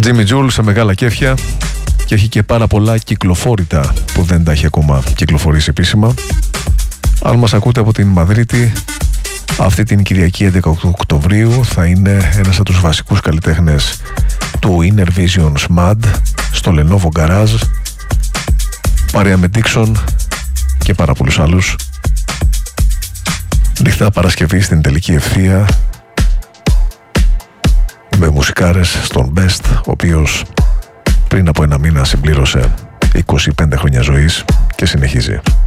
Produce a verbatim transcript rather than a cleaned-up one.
Jimmy Jules σε μεγάλα κέφια και έχει και πάρα πολλά κυκλοφόρητα που δεν τα έχει ακόμα κυκλοφορήσει επίσημα. Αν μας ακούτε από την Μαδρίτη, αυτή την Κυριακή έντεκα Οκτωβρίου θα είναι ένας από τους βασικούς καλλιτέχνες του Inner Visions Mad στο Lenovo Garage, παρέα με Dixon και πάρα πολλούς άλλους. Νύχτα Παρασκευή στην τελική ευθεία με μουσικάρες στον Best, ο οποίος πριν από ένα μήνα συμπλήρωσε είκοσι πέντε χρόνια ζωής και συνεχίζει.